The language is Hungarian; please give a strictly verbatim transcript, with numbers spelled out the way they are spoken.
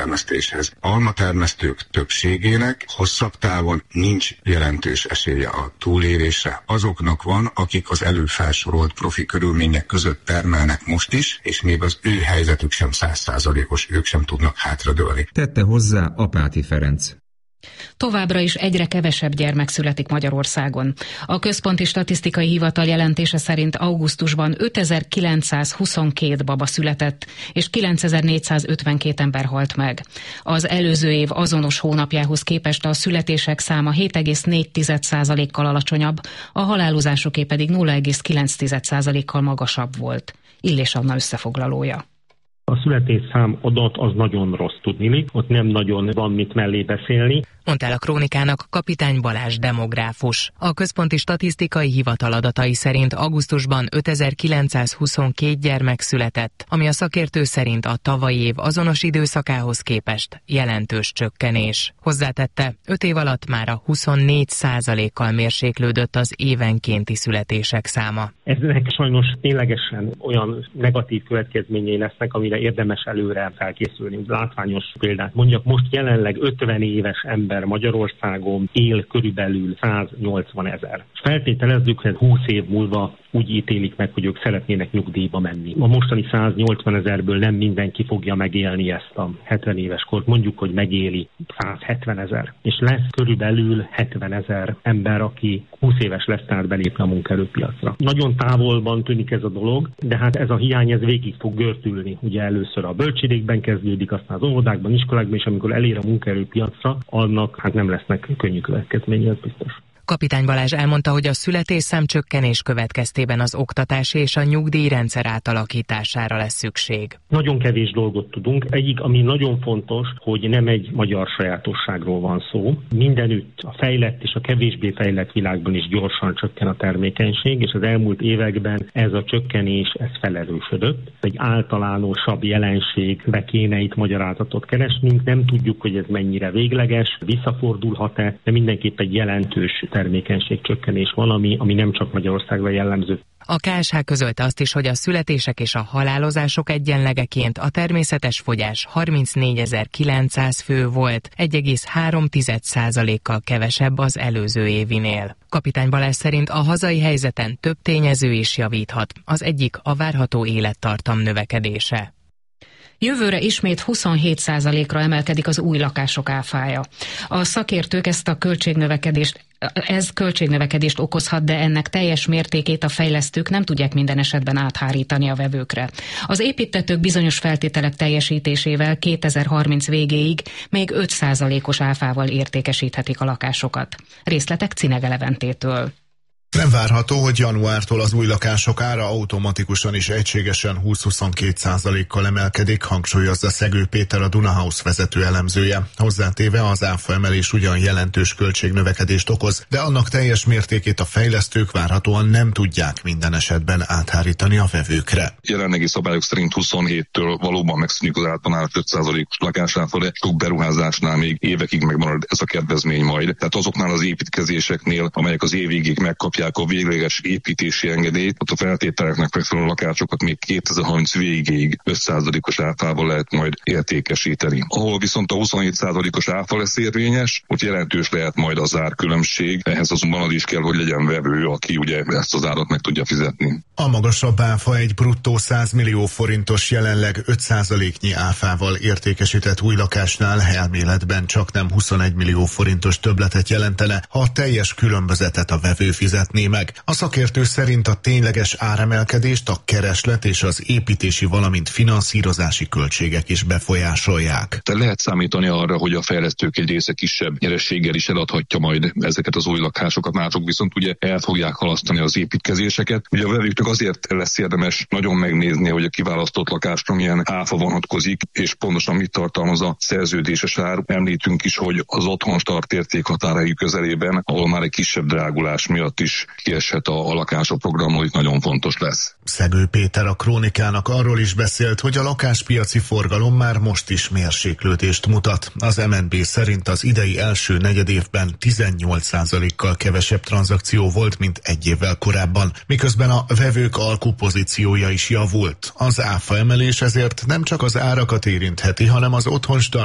almatermesztéshez. Almatermesztők többségének hosszabb távon nincs jelentős esélye a túlélésre. Azoknak van, akik az előbb felsorolt profi körülmények között termelnek most is, és még az ő helyzetük sem száz százalékos, ők sem tudnak hátradőlni. Tette hozzá Apáti Ferenc. Továbbra is egyre kevesebb gyermek születik Magyarországon. A Központi Statisztikai Hivatal jelentése szerint augusztusban ötezer-kilencszázhuszonkettő baba született, és kilencezer-négyszázötvenkét ember halt meg. Az előző év azonos hónapjához képest a születések száma hét egész négy százalékkal alacsonyabb, a halálozásoké pedig nulla egész kilenc százalékkal magasabb volt. Illés Anna összefoglalója. A születésszám adat az nagyon rossz tudniillik, ott nem nagyon van mit mellé beszélni. Mondta el a Krónikának Kapitány Balázs demográfus. A Központi Statisztikai Hivatal adatai szerint augusztusban ötezer-kilencszázhuszonkettő gyermek született, ami a szakértő szerint a tavalyi év azonos időszakához képest jelentős csökkenés. Hozzátette, öt év alatt már a huszonnégy százalékkal mérséklődött az évenkénti születések száma. Eznek sajnos ténylegesen olyan negatív következményei lesznek, amire érdemes előre felkészülni. Látványos példát mondjak, most jelenleg ötven éves ember Magyarországon él körülbelül száznyolcvan ezer. Feltételezzük, hogy húsz év múlva úgy ítélik meg, hogy ők szeretnének nyugdíjba menni. A mostani száznyolcvan ezerből nem mindenki fogja megélni ezt a hetven éves kort. Mondjuk, hogy megéli százhetven ezer. És lesz körülbelül hetven ezer ember, aki húsz éves lesz, tehát belépne a munkaerőpiacra. Nagyon távolban tűnik ez a dolog, de hát ez a hiány ez végig fog gördülni. Ugye először a bölcsődékben kezdődik, aztán az óvodákban, iskolákban, és amikor elér a munkaerőpiacra, annak hát nem lesznek könnyű következménye, ez biztos. Kapitány Balázs elmondta, hogy a születésszám csökkenés következtében az oktatási és a nyugdíjrendszer átalakítására lesz szükség. Nagyon kevés dolgot tudunk. Egyik, ami nagyon fontos, hogy nem egy magyar sajátosságról van szó. Mindenütt a fejlett és a kevésbé fejlett világban is gyorsan csökken a termékenység, és az elmúlt években ez a csökkenés ez felerősödött. Egy általánosabb jelenségbe kéne itt magyarázatot keresnünk. Nem tudjuk, hogy ez mennyire végleges, visszafordulhat-e, de mindenképp egy jelentős termékenységcsökkenés van, ami, ami nem csak Magyarországra jellemző. A ká es há közölte azt is, hogy a születések és a halálozások egyenlegeként a természetes fogyás harmincnégyezer-kilencszáz fő volt, egy egész három százalékkal kevesebb az előző évinél. Kapitány Balázs szerint a hazai helyzeten több tényező is javíthat, az egyik a várható élettartam növekedése. Jövőre ismét huszonhét százalékra emelkedik az új lakások áfája. A szakértők ezt a költségnövekedést, ez költségnövekedést okozhat, de ennek teljes mértékét a fejlesztők nem tudják minden esetben áthárítani a vevőkre. Az építtetők bizonyos feltételek teljesítésével kétezer-harminc végéig még öt százalékos áfával értékesíthetik a lakásokat. Részletek Cinege Leventétől. Nem várható, hogy januártól az új lakások ára automatikusan is egységesen húsz-huszonkettő százalékkal emelkedik, hangsúlyozza Szegő Péter, a Dunahouse vezető elemzője. Hozzátéve, az áfa emelés ugyan jelentős költségnövekedést okoz, de annak teljes mértékét a fejlesztők várhatóan nem tudják minden esetben áthárítani a vevőkre. Jelenlegi szabályok szerint huszonhéttől valóban megszűnik az általános öt százalékos lakásáfa, de sok beruházásnál még évekig megmarad ez a kedvezmény majd. Tehát azoknál az építkezéseknél, amelyek az év végéig megkapják a végleges építési engedélyt, ott a feltételeknek megfelelő lakásokat még kétezer-harminc végéig öt százalékos áfával lehet majd értékesíteni. Ahol viszont a huszonhét százalékos áfa lesz érvényes, ott jelentős lehet majd az árkülönbség, ehhez azonban az is kell, hogy legyen vevő, aki ugye ezt az árat meg tudja fizetni. A magasabb áfa egy bruttó száz millió forintos, jelenleg öt százaléknyi áfával értékesített új lakásnál elméletben csak nem huszonegy millió forintos többletet jelentene, ha a teljes különbözetet a vevő fizetné meg. A szakértő szerint a tényleges áremelkedést a kereslet és az építési, valamint finanszírozási költségek is befolyásolják. De lehet számítani arra, hogy a fejlesztők egy része kisebb nyerességgel is eladhatja majd ezeket az új lakásokat, mások viszont ugye el fogják halasztani az építkezéseket. Ugye a vevőknek azért lesz érdemes nagyon megnézni, hogy a kiválasztott lakásra milyen áfa vonatkozik, és pontosan mit tartalmaz a szerződéses ár. Említünk is, hogy az otthon start értékhatárai közelében, ahol már egy kisebb drágulás miatt is kieshet a, a lakások programról, itt nagyon fontos lesz. Szegő Péter, a Krónikának arról is beszélt, hogy a lakáspiaci forgalom már most is mérséklődést mutat. Az em en bé szerint az idei első negyedévben tizennyolc százalékkal kevesebb tranzakció volt, mint egy évvel korábban, miközben a vevők alkupozíciója is javult. Az áfa emelés ezért nem csak az árakat érintheti, hanem az otthonstart